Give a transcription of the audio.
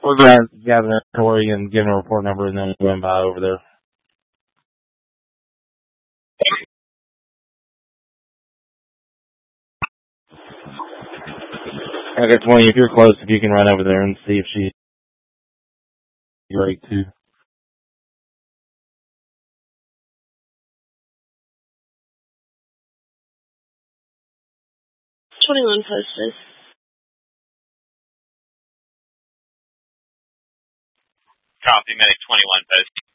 We're going to gather inventory and give him a report number, and then we'll go by over there. Okay, 20, if you're close, if you can run over there and see if she's great, too. 21 posted. Copy, medic 21 posted.